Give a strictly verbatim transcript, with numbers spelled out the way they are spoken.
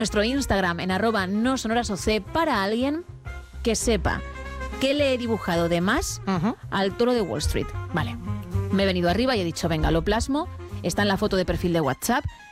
nuestro Instagram en arroba no sonorasoc para alguien que sepa que le he dibujado de más uh-huh. al toro de Wall Street. Vale, me he venido arriba y he dicho, venga, lo plasmo, está en la foto de perfil de WhatsApp,